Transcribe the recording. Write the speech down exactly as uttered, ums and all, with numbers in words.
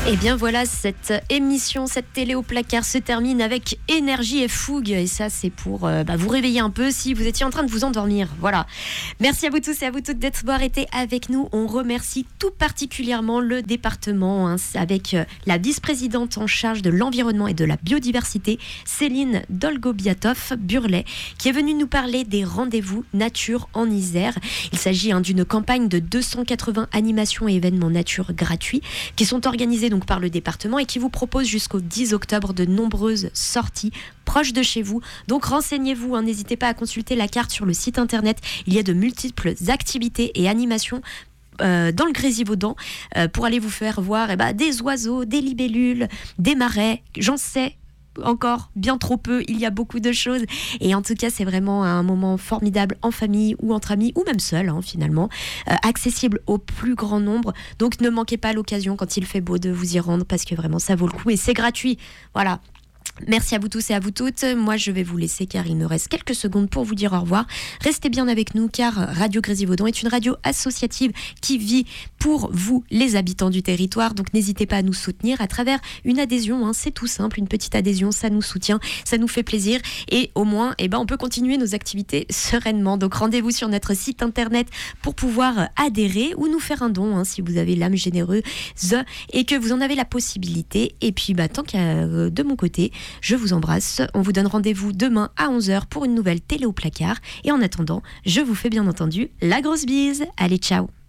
Et bien voilà, cette émission, cette télé au placard se termine avec énergie et fougue. Et ça, c'est pour euh, bah, vous réveiller un peu si vous étiez en train de vous endormir. Voilà. Merci à vous tous et à vous toutes d'être été avec nous. On remercie tout particulièrement le département hein, avec euh, la vice-présidente en charge de l'environnement et de la biodiversité, Céline Dolgobiatov-Burlet, qui est venue nous parler des rendez-vous nature en Isère. Il s'agit hein, d'une campagne de deux cent quatre-vingts animations et événements nature gratuits qui sont organisés donc par le département et qui vous propose jusqu'au dix octobre de nombreuses sorties proches de chez vous. Donc renseignez-vous, hein, n'hésitez pas à consulter la carte sur le site internet. Il y a de multiples activités et animations Euh, dans le Grésivaudan euh, pour aller vous faire voir eh ben, des oiseaux, des libellules, des marais, j'en sais encore bien trop peu, il y a beaucoup de choses et en tout cas c'est vraiment un moment formidable en famille ou entre amis ou même seul hein, finalement, euh, accessible au plus grand nombre, donc ne manquez pas l'occasion quand il fait beau de vous y rendre parce que vraiment ça vaut le coup et c'est gratuit, voilà. Merci à vous tous et à vous toutes. Moi, je vais vous laisser car il me reste quelques secondes pour vous dire au revoir. Restez bien avec nous car Radio Grésivaudan est une radio associative qui vit pour vous, les habitants du territoire. Donc, n'hésitez pas à nous soutenir à travers une adhésion. Hein. C'est tout simple, une petite adhésion, ça nous soutient, ça nous fait plaisir. Et au moins, eh ben, on peut continuer nos activités sereinement. Donc, rendez-vous sur notre site internet pour pouvoir adhérer ou nous faire un don hein, si vous avez l'âme généreuse et que vous en avez la possibilité. Et puis, bah, tant qu'à euh, de mon côté, je vous embrasse. On vous donne rendez-vous demain à onze heures pour une nouvelle télé au placard. Et en attendant, je vous fais bien entendu la grosse bise. Allez, ciao!